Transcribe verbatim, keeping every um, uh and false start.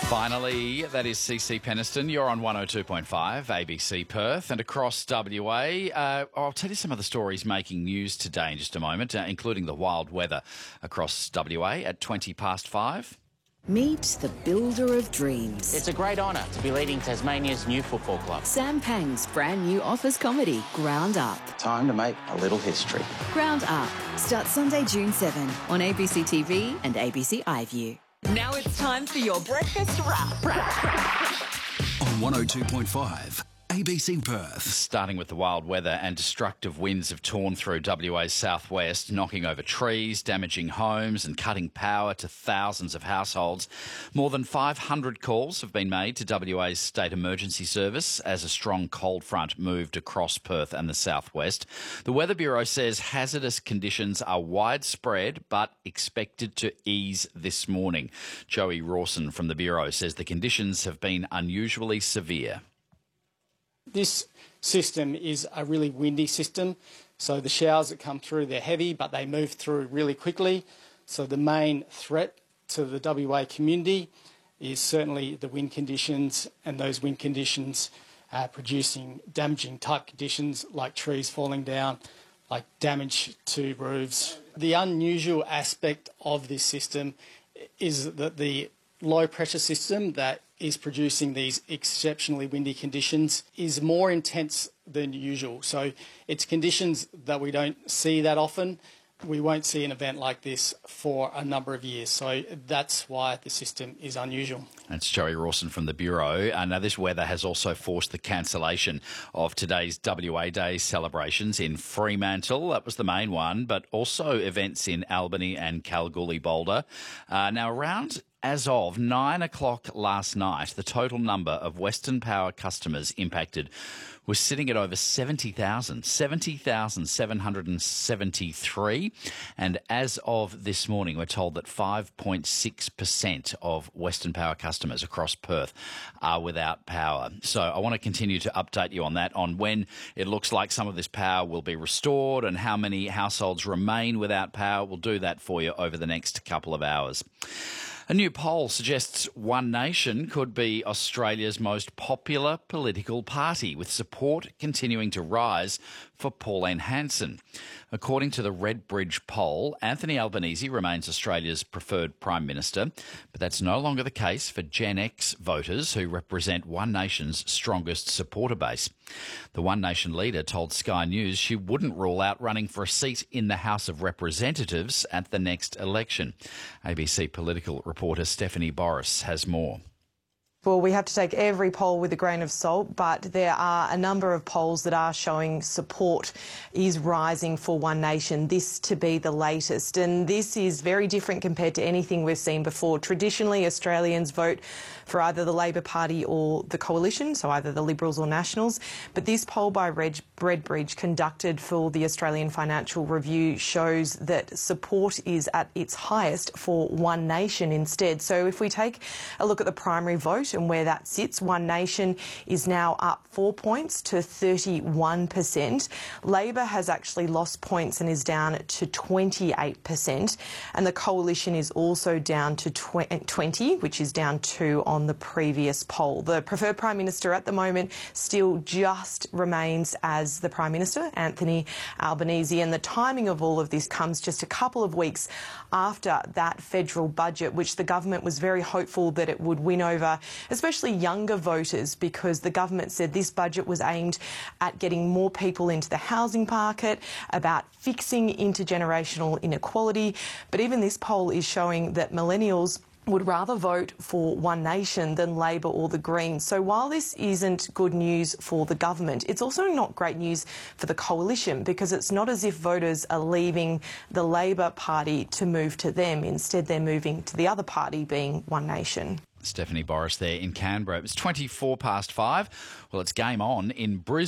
Finally, that is C C Peniston. You're on one oh two point five, A B C Perth, and across W A. Uh, I'll tell you some of the stories making news today in just a moment, uh, including the wild weather across W A at twenty past five. Meet the builder of dreams. It's a great honour to be leading Tasmania's new football club. Sam Pang's brand new office comedy, Ground Up. Time to make a little history. Ground Up starts Sunday, June seventh on A B C T V and A B C iView. Now it's time for your breakfast wrap. On one oh two point five, A B C Perth. Starting with the wild weather, and destructive winds have torn through W A's southwest, knocking over trees, damaging homes and cutting power to thousands of households. More than five hundred calls have been made to W A's State Emergency Service as a strong cold front moved across Perth and the southwest. The Weather Bureau says hazardous conditions are widespread but expected to ease this morning. Joey Rawson from the Bureau says the conditions have been unusually severe. This system is a really windy system, so the showers that come through, they're heavy, but they move through really quickly. So the main threat to the W A community is certainly the wind conditions, and those wind conditions are producing damaging type conditions like trees falling down, like damage to roofs. The unusual aspect of this system is that the low pressure system that is producing these exceptionally windy conditions is more intense than usual. So it's conditions that we don't see that often. We won't see an event like this for a number of years. So that's why the system is unusual. That's Joey Rawson from the Bureau. Uh, now, this weather has also forced the cancellation of today's W A Day celebrations in Fremantle. That was the main one, but also events in Albany and Kalgoorlie-Boulder. Uh, now, around as of nine o'clock last night, the total number of Western Power customers impacted was sitting at over seventy thousand, seventy thousand seven hundred seventy-three. And as of this morning, we're told that five point six percent of Western Power customers across Perth are without power. So I want to continue to update you on that, on when it looks like some of this power will be restored and how many households remain without power. We'll do that for you over the next couple of hours. A new poll suggests One Nation could be Australia's most popular political party, with support continuing to rise for Pauline Hanson. According to the Redbridge poll, Anthony Albanese remains Australia's preferred Prime Minister, but that's no longer the case for Gen X voters who represent One Nation's strongest supporter base. The One Nation leader told Sky News she wouldn't rule out running for a seat in the House of Representatives at the next election. A B C political reporter Stephanie Boris has more. Well, we have to take every poll with a grain of salt, but there are a number of polls that are showing support is rising for One Nation, this to be the latest. And this is very different compared to anything we've seen before. Traditionally, Australians vote for either the Labor Party or the Coalition, so either the Liberals or Nationals. But this poll by Reg Redbridge, conducted for the Australian Financial Review, shows that support is at its highest for One Nation instead. So if we take a look at the primary vote and where that sits, One Nation is now up four points to thirty-one percent. Labor has actually lost points and is down to twenty-eight percent. And the Coalition is also down to twenty, which is down two on the previous poll. The preferred Prime Minister at the moment still just remains as the Prime Minister, Anthony Albanese. And the timing of all of this comes just a couple of weeks after that federal budget, which the government was very hopeful that it would win over especially younger voters, because the government said this budget was aimed at getting more people into the housing market, about fixing intergenerational inequality. But even this poll is showing that millennials would rather vote for One Nation than Labor or the Greens. So while this isn't good news for the government, it's also not great news for the Coalition, because it's not as if voters are leaving the Labor Party to move to them. Instead, they're moving to the other party, being One Nation. Stephanie Boris there in Canberra. It's twenty-four past five. Well, it's game on in Brisbane.